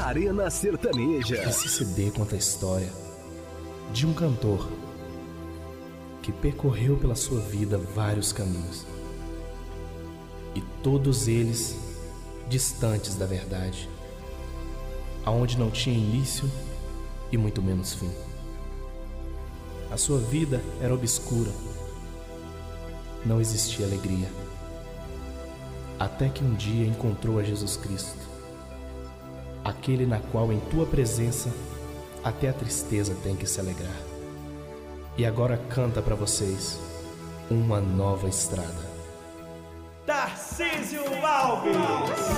Arena Sertaneja. Esse CD conta a história de um cantor que percorreu pela sua vida vários caminhos, e todos eles distantes da verdade, aonde não tinha início e muito menos fim. A sua vida era obscura, não existia alegria, até que um dia encontrou a Jesus Cristo, aquele na qual em tua presença até a tristeza tem que se alegrar. E agora canta para vocês uma nova estrada. Tarcísio Alves.